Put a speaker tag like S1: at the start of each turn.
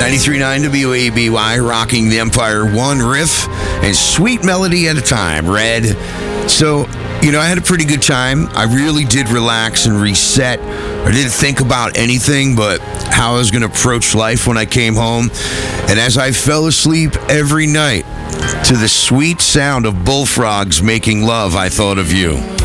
S1: 93.9 WABY, rocking the Empire one riff and sweet melody at a time. Red. So, I had a pretty good time. I really did relax and reset. I didn't think about anything but how I was going to approach life when I came home. And as I fell asleep every night to the sweet sound of bullfrogs making love, I thought of you.